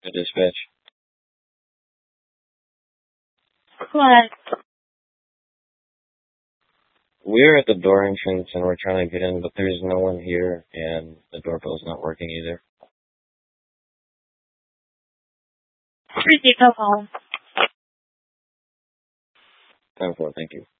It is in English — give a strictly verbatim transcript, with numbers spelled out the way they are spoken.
The dispatch. What? We're at the door entrance and we're trying to get in, but there's no one here and the doorbell's not working either. Receive, no call. Time for it, thank you.